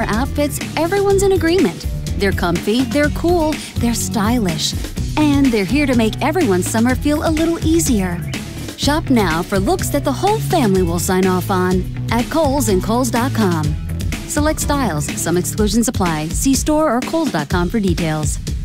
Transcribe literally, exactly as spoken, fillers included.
outfits, everyone's in agreement. They're comfy, they're cool, they're stylish, and they're here to make everyone's summer feel a little easier. Shop now for looks that the whole family will sign off on at Kohl's and Kohl's dot com. Select styles, some exclusions apply. See store or Kohl's dot com for details.